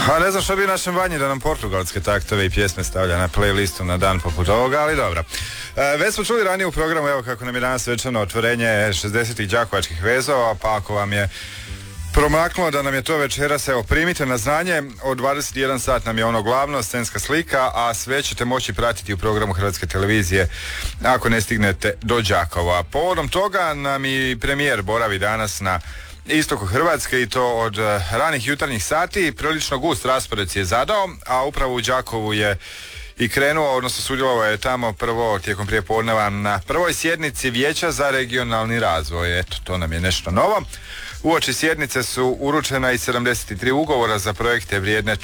A ne znam što bi u našem vanji da nam portugalske taktove i pjesme stavlja na playlistu na dan poput ovoga, ali dobro. Već smo čuli ranije u programu, evo kako nam je danas svečano otvorenje 60. đakovačkih vezova, pa ako vam je promaknulo da nam je to večeras, evo primite na znanje, od 21 sat nam je ono glavno, scenska slika, a sve ćete moći pratiti u programu Hrvatske televizije ako ne stignete do Đakova. Povodom toga nam i premijer boravi danas na istoku Hrvatske i to od ranih jutarnjih sati. Prilično gust raspored si je zadao, a upravo u Đakovu je i krenuo, odnosno sudjelovao je tamo prvo tijekom prijepodneva na prvoj sjednici Vijeća za regionalni razvoj. Eto, to nam je nešto novo. Uoči sjednice su uručena i 73 ugovora za projekte vrijedne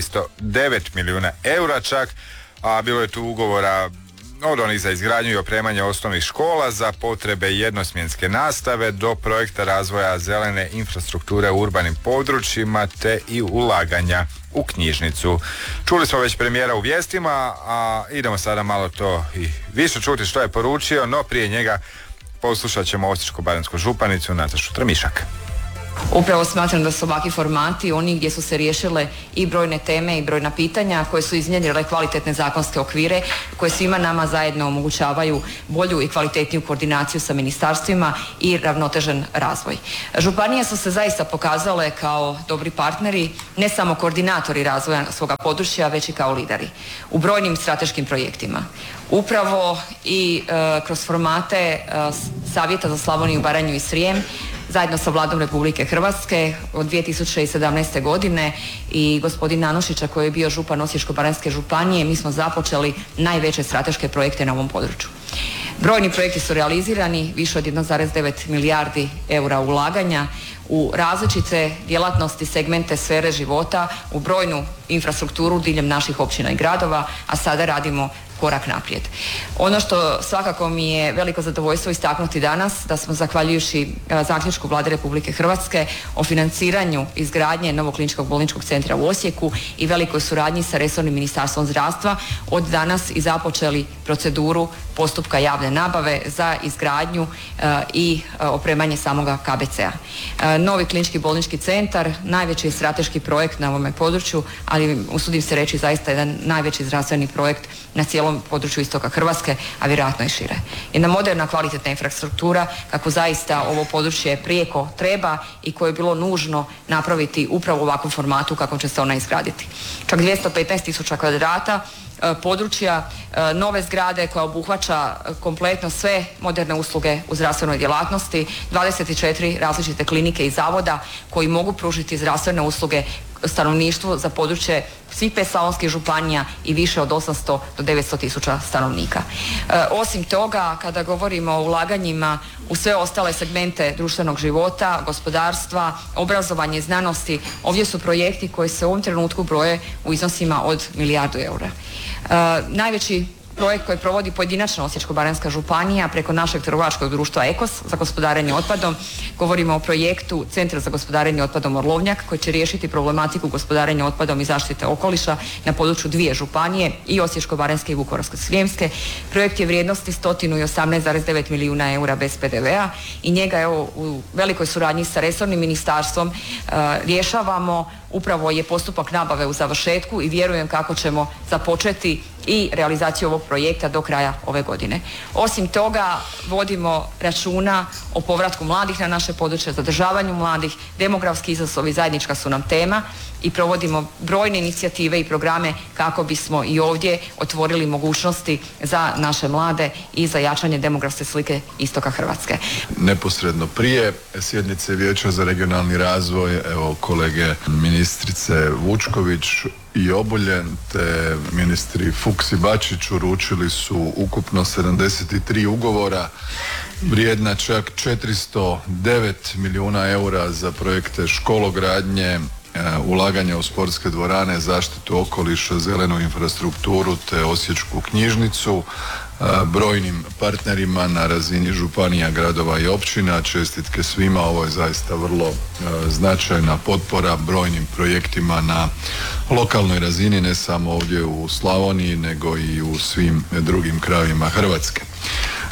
409 milijuna eura čak, a bilo je tu ugovora od onih za izgradnju i opremanje osnovnih škola za potrebe jednosmjenske nastave do projekta razvoja zelene infrastrukture u urbanim područjima te i ulaganja u knjižnicu. Čuli smo već premijera u vijestima, a idemo sada malo to i više čuti što je poručio, no prije njega poslušat ćemo Osječko-baranjsku županicu Natašu Tramišak. Upravo smatram da su ovakvi formati oni gdje su se riješile i brojne teme i brojna pitanja koje su iznjedrile kvalitetne zakonske okvire koje svima nama zajedno omogućavaju bolju i kvalitetniju koordinaciju sa ministarstvima i ravnotežen razvoj. Županije su se zaista pokazale kao dobri partneri, ne samo koordinatori razvoja svoga područja, već i kao lideri u brojnim strateškim projektima. Upravo i kroz formate Savjeta za Slavoniju, Baranju i Srijem zajedno sa Vladom Republike Hrvatske od 2017. godine i gospodin Nanušića koji je bio župan Osječko-baranjske županije, mi smo započeli najveće strateške projekte na ovom području. Brojni projekti su realizirani, više od 1,9 milijardi eura ulaganja u različite djelatnosti, segmente, sfere života, u brojnu infrastrukturu diljem naših općina i gradova, a sada radimo korak naprijed. Ono što svakako mi je veliko zadovoljstvo istaknuti danas, da smo zahvaljujući zaključku Vlade Republike Hrvatske o financiranju izgradnje novog kliničkog bolničkog centra u Osijeku i velikoj suradnji sa resornim ministarstvom zdravstva od danas i započeli proceduru postupka javne nabave za izgradnju i opremanje samoga KBC-a. Novi klinički bolnički centar najveći je strateški projekt na ovome području, ali usudim se reći zaista jedan najveći zdravstveni projekt na cijelom području istoka Hrvatske, a vjerojatno i šire. Jedna moderna kvalitetna infrastruktura kako zaista ovo područje prijeko treba i koje je bilo nužno napraviti upravo u ovakvom formatu kako će se ona izgraditi. Čak 215.000 kvadrata područja, nove zgrade koja obuhvaća kompletno sve moderne usluge u zdravstvenoj djelatnosti, 24 različite klinike i zavoda koji mogu pružiti zdravstvene usluge stanovništvu za područje svih 5 slavonskih županija i više od 800 do 900 tisuća stanovnika. Osim toga, kada govorimo o ulaganjima u sve ostale segmente društvenog života, gospodarstva, obrazovanja i znanosti, ovdje su projekti koji se u ovom trenutku broje u iznosima od milijardu eura. Najveći projekt koji provodi pojedinačno Osječko-baranjska županija preko našeg trgovačkog društva EKOS za gospodarenje otpadom. Govorimo o projektu Centra za gospodarenje otpadom Orlovnjak koji će riješiti problematiku gospodarenja otpadom i zaštite okoliša na području 2 županije i Osječko-baranjske i Vukovarsko-srijemske. Projekt je vrijednosti 118,9 milijuna eura bez PDV-a i njega evo u velikoj suradnji sa resornim ministarstvom rješavamo. Upravo je postupak nabave u završetku i vjerujem kako ćemo započeti i realizaciju ovog projekta do kraja ove godine. Osim toga, vodimo računa o povratku mladih na naše područje, zadržavanju mladih, demografski izazovi zajednička su nam tema i provodimo brojne inicijative i programe kako bismo i ovdje otvorili mogućnosti za naše mlade i za jačanje demografske slike istoka Hrvatske. Neposredno prije sjednice Vijeća za regionalni razvoj, evo kolege ministrice Vučković i Obuljen te ministri Fuchs i Bačić uručili su ukupno 73 ugovora vrijedna čak 409 milijuna eura za projekte škologradnje, ulaganja u sportske dvorane, zaštitu okoliša, zelenu infrastrukturu te osječku knjižnicu, brojnim partnerima na razini županija, gradova i općina. Čestitke svima, ovo je zaista vrlo značajna potpora brojnim projektima na lokalnoj razini, ne samo ovdje u Slavoniji nego i u svim drugim krajevima Hrvatske.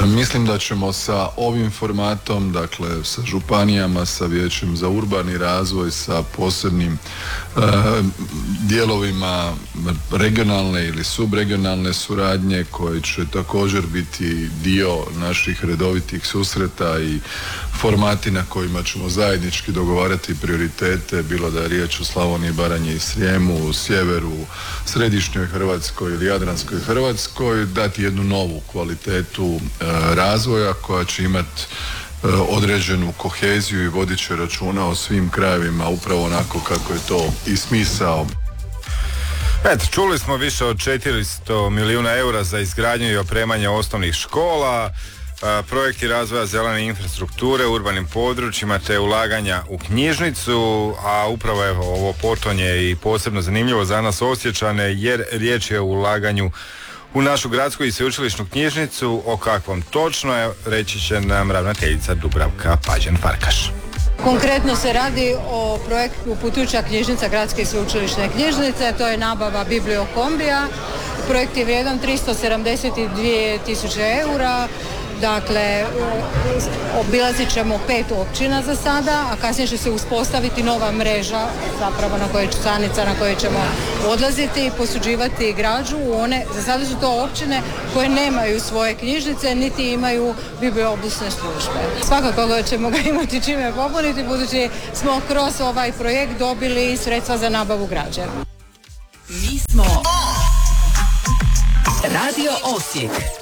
Mislim da ćemo sa ovim formatom, dakle sa županijama, sa Vijećem za urbani razvoj, sa posebnim dijelovima regionalne ili subregionalne suradnje koje će također biti dio naših redovitih susreta i formati na kojima ćemo zajednički dogovarati prioritete, bilo da je riječ o Slavoniji, Baranji i Srijemu, sjeveru, središnjoj Hrvatskoj ili jadranskoj Hrvatskoj, dati jednu novu kvalitetu razvoja koja će imati određenu koheziju i vodit će računa o svim krajevima upravo onako kako je to i smisao. Eto, čuli smo više od 400 milijuna eura za izgradnju i opremanje osnovnih škola, projekti razvoja zelene infrastrukture u urbanim područjima te ulaganja u knjižnicu, a upravo evo, ovo potonje i posebno zanimljivo za nas Osječane jer riječ je o ulaganju u našu gradsku i sveučilišnu knjižnicu. O kakvom točno je, reći će nam ravnateljica Dubravka Pađen-Farkaš. Konkretno se radi o projektu Putujuća knjižnica gradske i sveučilišne knjižnice, to je nabava bibliokombija. Projekt je vrijedan 372.000 eura. Dakle, obilazit ćemo 5 općina za sada, a kasnije će se uspostaviti nova mreža zapravo stanica na koje ćemo odlaziti i posuđivati građu. Za sada su to općine koje nemaju svoje knjižnice niti imaju bibliobusne službe. Svakako ćemo ga imati čime popuniti budući smo kroz ovaj projekt dobili sredstva za nabavu građe. Mi smo Radio Osijek.